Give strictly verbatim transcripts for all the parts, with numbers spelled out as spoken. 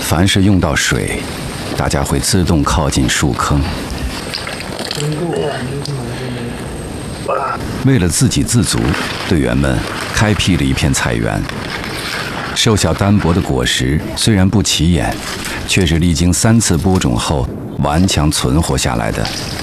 凡是用到水，大家会自动靠近树坑。为了自给自足，队员们开辟了一片菜园。瘦小单薄的果实虽然不起眼，却是历经三次播种后顽强存活下来的。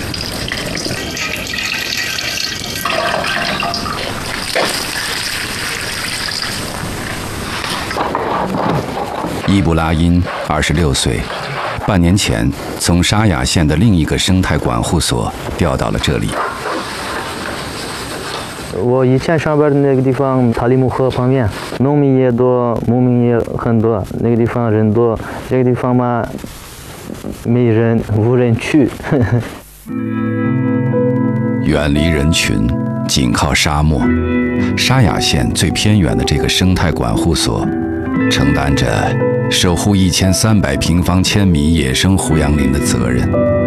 伊布拉因二十六岁，半年前从沙雅县的另一个生态管护所调到了这里。 我以前上班的那个地方，塔里木河旁边，农民也多，牧民也很多，那个地方人多。这个地方嘛，没人，无人去。 远离人群，紧靠沙漠，沙雅县最偏远的这个生态管护所，承担着守护一千三百平方千米野生胡杨林的责任。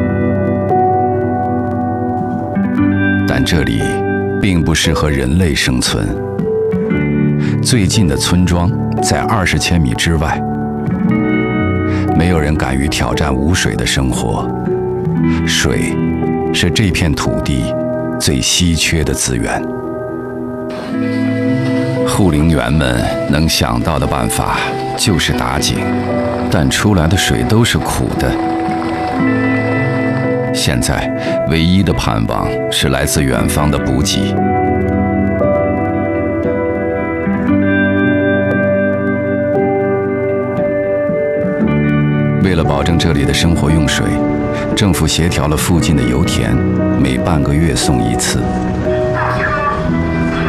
但这里并不适合人类生存。最近的村庄在二十千米之外，没有人敢于挑战无水的生活。水是这片土地最稀缺的资源。护林员们能想到的办法就是打井，但出来的水都是苦的。现在唯一的盼望是来自远方的补给。为了保证这里的生活用水，政府协调了附近的油田，每半个月送一次。